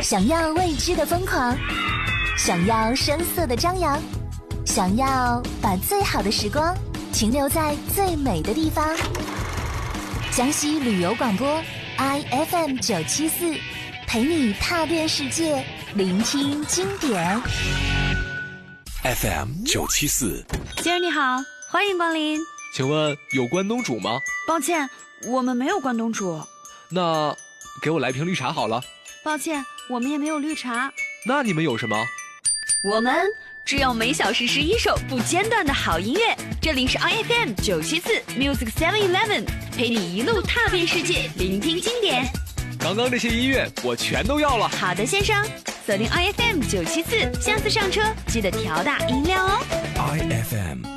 想要未知的疯狂，想要声色的张扬，想要把最好的时光停留在最美的地方。江西旅游广播 IFM 974，陪你踏遍世界，聆听经典。 FM 974， 先生你好，欢迎光临。 请问有关东煮吗？ 抱歉，我们没有关东煮。 那给我来瓶绿茶好了。 抱歉，我们也没有绿茶。 那你们有什么？ 我们只有每小时11首不间断的好音乐。这里是 IFM 974 Music 711，陪你一路踏遍世界，聆听经典。 刚刚这些音乐我全都要了。 好的，先生，锁定 IFM 974，下次上车记得调大音量哦。 IFM